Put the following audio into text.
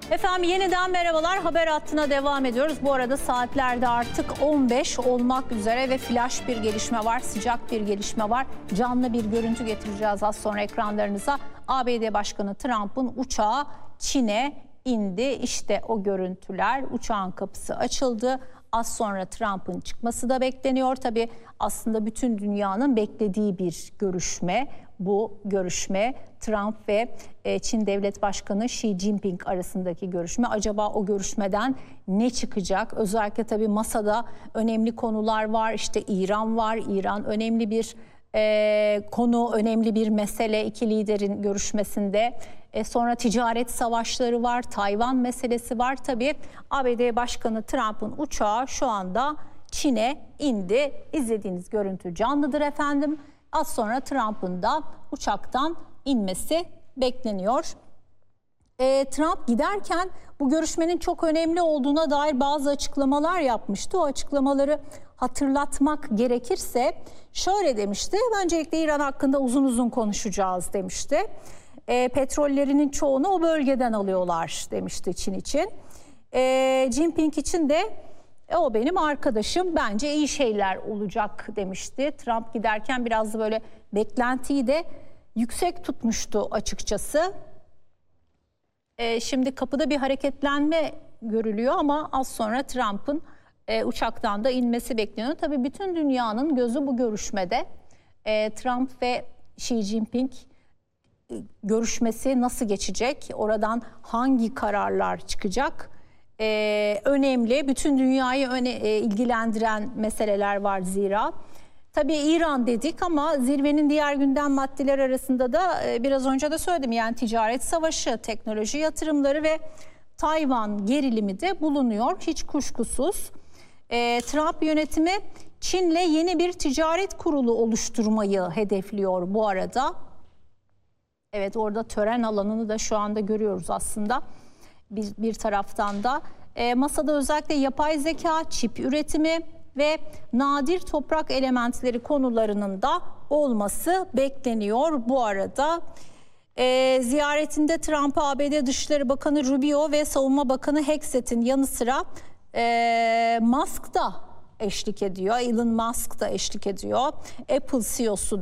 Efendim yeniden merhabalar. Haber hattına devam ediyoruz. Bu arada saatlerde artık 15 olmak üzere ve flash bir gelişme var, sıcak bir gelişme var. Canlı bir görüntü getireceğiz az sonra ekranlarınıza. ABD Başkanı Trump'ın uçağı Çin'e indi. İşte o görüntüler. Uçağın kapısı açıldı. Az sonra Trump'ın çıkması da bekleniyor. Tabii aslında bütün dünyanın beklediği bir görüşme. Bu görüşme Trump ve Çin Devlet Başkanı Xi Jinping arasındaki görüşme. Acaba o görüşmeden ne çıkacak? Özellikle tabii masada önemli konular var. İşte İran var. İran önemli bir konu, önemli bir mesele iki liderin görüşmesinde. Sonra ticaret savaşları var, Tayvan meselesi var. Tabii ABD Başkanı Trump'ın uçağı şu anda Çin'e indi. İzlediğiniz görüntü canlıdır efendim. Az sonra Trump'ın da uçaktan inmesi bekleniyor. Trump giderken bu görüşmenin çok önemli olduğuna dair bazı açıklamalar yapmıştı. O açıklamaları hatırlatmak gerekirse şöyle demişti. Öncelikle İran hakkında uzun uzun konuşacağız demişti. Petrollerinin çoğunu o bölgeden alıyorlar demişti Çin için. Jinping için de o benim arkadaşım, bence iyi şeyler olacak demişti. Trump giderken biraz da böyle beklentiyi de yüksek tutmuştu açıkçası. Şimdi kapıda bir hareketlenme görülüyor ama az sonra Trump'ın uçaktan da inmesi bekleniyor. Tabii bütün dünyanın gözü bu görüşmede. Trump ve Xi Jinping görüşmesi nasıl geçecek? Oradan hangi kararlar çıkacak? Önemli. Bütün dünyayı ilgilendiren meseleler var zira. Tabii İran dedik ama zirvenin diğer gündem maddeleri arasında da biraz önce de söyledim. Yani ticaret savaşı, teknoloji yatırımları ve Tayvan gerilimi de bulunuyor. Hiç kuşkusuz. Trump yönetimi Çin'le yeni bir ticaret kurulu oluşturmayı hedefliyor bu arada. Evet, orada tören alanını da şu anda görüyoruz aslında. Bir taraftan da masada özellikle yapay zeka, çip üretimi ve nadir toprak elementleri konularının da olması bekleniyor bu arada. Ziyaretinde Trump'a ABD Dışişleri Bakanı Rubio ve Savunma Bakanı Hexet'in yanı sıra Musk da eşlik ediyor. Elon Musk da eşlik ediyor. Apple CEO'su